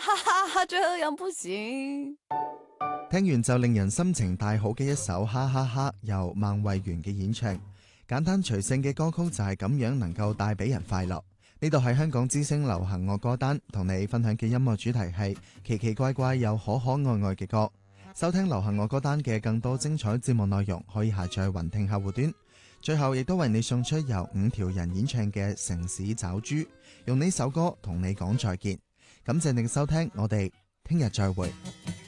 哈哈哈，這樣不行。 聽完就令人心情大好嘅一首哈哈哈，由孟慧圓嘅演唱。簡單隨性嘅歌曲就係咁樣能夠帶俾人快樂。呢度係香港之聲流行樂歌單，同你分享嘅音樂主題係奇奇怪怪又可可愛愛嘅歌。收聽流行樂歌單嘅更多精彩節目內容，可以下載雲聽客戶端。最後亦都為你送出由五條人演唱嘅城市找豬，用呢首歌同你講再見。感謝你嘅收聽，我哋聽日再會。